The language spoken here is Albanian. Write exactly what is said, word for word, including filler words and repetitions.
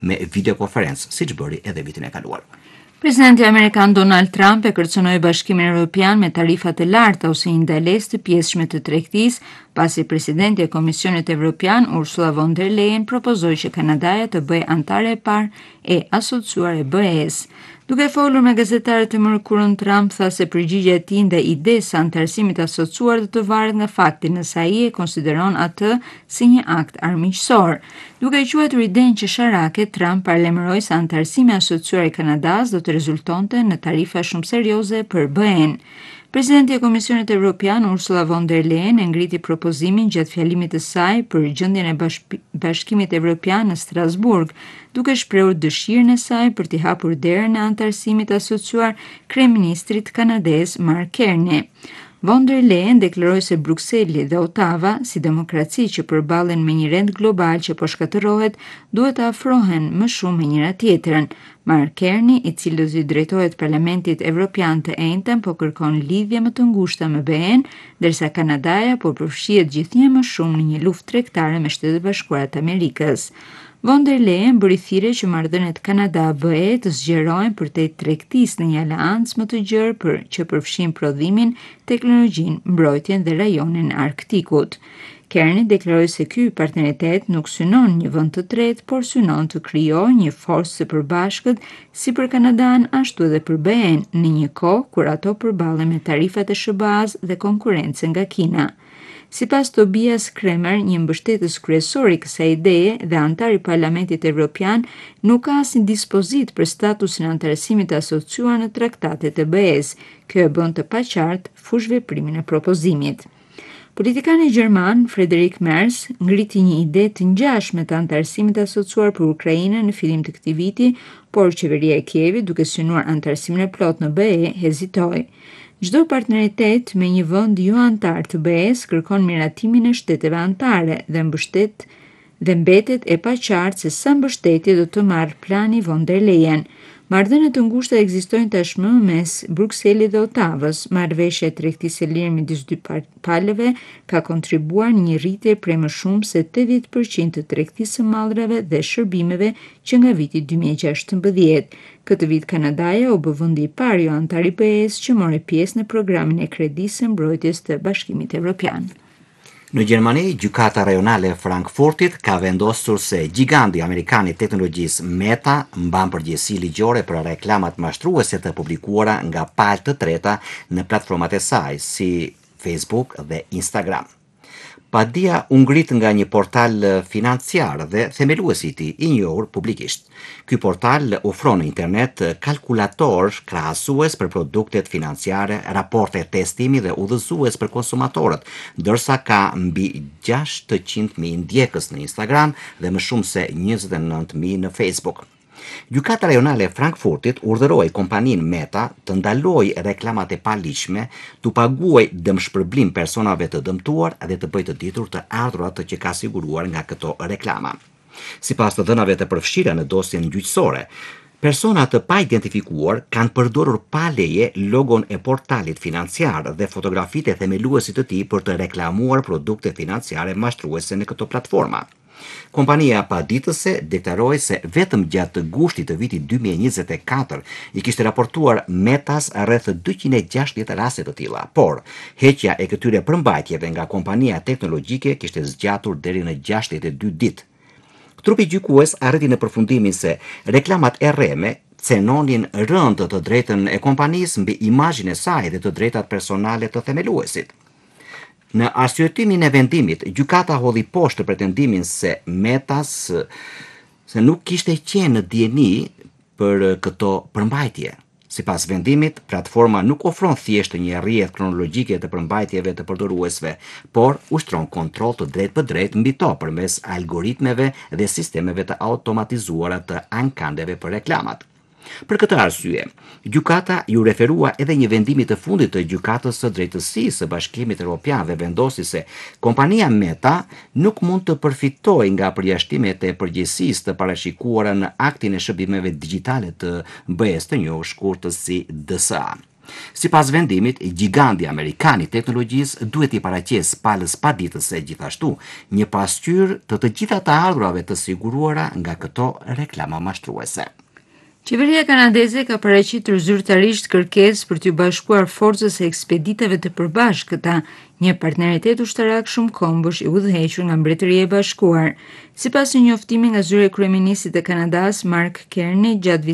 me videokonferencë, siç bëri edhe vitin e kaluar. Presidenti Amerikan Donald Trump e kërcënoi Bashkimin Evropian me tarifa të larta ose një ndalesë të pjesshme të tregtisë, pasi presidenti e Komisionit Evropian Ursula von der Leyen propozoi që Kanadaja të bëjë antare e parë e asociuar e B E-s. Duke folur me gazetarët e mërkurën, Trump tha se përgjigjja e tij ndaj idesë së antarësimit asociuar do të varet nga fakti nëse ai e konsideron atë si një akt armiqësor. Duke e quajtur idenë qesharake, Trump paralajmëroi se antarësimi asociuar i Kanadas do të rezultonte në tarifa shumë serioze për B E-n. Presidenti e Komisionit Evropian Ursula von der Leyen e ngriti propozimin gjatë fjalimit të saj për gjendjen e bashk- Bashkimit Evropian në Strasburg, duke shprehur dëshirën e saj për t'i hapur derën e antarësimit asociuar kryeministrit kanadez Mark Carney. Von der Leyen deklaroi se Brukseli dhe Ottawa, si demokraci që përballen me një rend global që po shkatërrohet, duhet të afrohen më shumë me njëra tjetrën. Mark Carney, i cili do t'i drejtohet Parlamentit Evropian të enjtëm, po kërkon lidhje më të ngushta me B E-n, ndërsa Kanadaja po përfshihet gjithnjë më shumë në një luftë tregtare me Shtetet Bashkuara të Amerikës. Von der Leyen bëri thirrje që marrëdhëniet Kanada-B E të zgjerohen përtej tregtisë në një aleancë më të gjerë për që përfshin prodhimin, teknologjinë, mbrojtjen dhe rajonin e Arktikut. Carney deklaroi se ky partneritet nuk synon një vend të tretë, por synon të krijojë një forcë së përbashkët si për Kanadan ashtu edhe për B E-n në një kohë kur ato përballen me tarifat e S B A-s dhe konkurrencën nga Kina. Sipas Tobias Kremer, një mbështetës kryesor i kësaj ideje dhe antar i Parlamentit Evropian, nuk ka asnjë dispozit për statusin e antarësimit të asociuar në traktatet e B E-s. Kjo e bën të paqartë fushveprimin e propozimit. Politikani gjerman Friedrich Merz ngriti një ide të ngjashme të antarësimit të asociuar për Ukrainën në fillim të këtij viti, por qeveria e Kievit, duke synuar antarësimin e plot në B E, hezitoi. Çdo partneritet me një vend jo antar të B E-s kërkon miratimin e shteteve anëtare dhe mbështet dhe mbetet e paqartë se sa mbështetje do të marrë plani von der Leyen. Marrëdhënie të ngushta ekzistojnë tashmë mes Brukselit dhe Ottavës. Marrëveshja e tregtisë së lirë midis dy palëve ka kontribuar në një rritje prej më shumë se tetëdhjetë përqind të tregtisë së mallrave dhe shërbimeve që nga viti dy mijë e gjashtëmbëdhjetë. Këtë vit Kanadaja u bë vendi i parë jo antar i B E-s që mori pjesë në programin e kredisë së mbrojtjes të Bashkimit Evropian. Në Gjermani, gjykata rajonale e Frankfurtit ka vendosur se giganti amerikan i teknologjisë Meta mban përgjegjësi ligjore për reklamat mashtruese të publikuara nga palë të treta në platformat e saj, si Facebook dhe Instagram. Padia u ngrit nga një portal financiar dhe themeluesi i tij i njohur publikisht. Ky portal ofron në internet kalkulator krahasues për produktet financiare, raporte testimi dhe udhëzues për konsumatorët, ndërsa ka mbi gjashtë qind mijë ndjekës në Instagram dhe më shumë se njëzet e nëntë mijë në Facebook. Gjykata rajonale e Frankfurtit urdhëroi kompaninë Meta të ndalojë reklamat e paligjshme, tu paguaj dëmshpërblim personave të dëmtuar dhe të bëjë të ditur të ardhurat që ka siguruar nga këto reklama. Sipas të dhënave të përfshira në dosjen gjyqësore, persona të pa identifikuar kanë përdorur pa leje logon e portalit financiar dhe fotografitë e themeluesit të tij për të reklamuar produkte financiare mashtruese në këto platforma. Kompania paditëse deklaroi se vetëm gjatë gushtit të vitit dy mijë e njëzet e katër i kishte raportuar Metas rreth dyqind e gjashtëdhjetë raste të tilla, por heqja e këtyre përmbajtjeve nga kompania teknologjike kishte zgjatur deri në gjashtëdhjetë e dy ditë. Trupi gjykues arriti në përfundimin se reklamat e rreme cenonin rënd të drejtën e kompanisë mbi imazhin e saj dhe të drejtat personale të themeluesit. Në arsyetimin e vendimit, gjykata hodhi poshtë pretendimin se Metas se nuk kishte qenë në dieni për këto përmbajtje. Sipas vendimit, platforma nuk ofron thjesht një rrjedhë kronologjike të përmbajtjeve të përdoruesve, por ushtron kontroll të drejtë për drejtë mbi to përmes algoritmeve dhe sistemeve të automatizuara të ankandeve për reklamat. Për këtë arsye, gjykata ju referua edhe një vendimi të fundit të gjykatës së drejtësisë së Bashkimit Evropian dhe vendosi se kompania Meta nuk mund të përfitojë nga përjashtimet e përgjegjësisë të parashikuara në aktin e shërbimeve digjitale të B E-s të njohur shkurtës si D S A. Sipas vendimit, giganti amerikan i teknologjisë duhet i paraqes palës paditëse gjithashtu një pasqyrë të të gjitha të ardhurave të siguruara nga këto reklama mashtruese. Qeveria kanadeze ka paraqitur zyrtarisht kërkesë për t'u bashkuar forcës e ekspeditave të përbashkëta, një partneritet ushtarak shumë kombësh i udhëhequr nga Mbretëria e Bashkuar. Sipas një njoftimi nga zyre e kryeministit të Kanadas, Mark Carney, gjatë